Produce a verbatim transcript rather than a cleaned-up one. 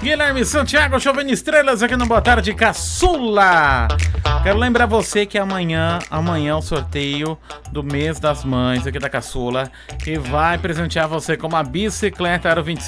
Guilherme Santiago, chovendo estrelas aqui no Boa Tarde Caçula. Quero lembrar você que amanhã, amanhã é o sorteio do mês das mães aqui da Caçula, que vai presentear você com uma bicicleta Aro vinte e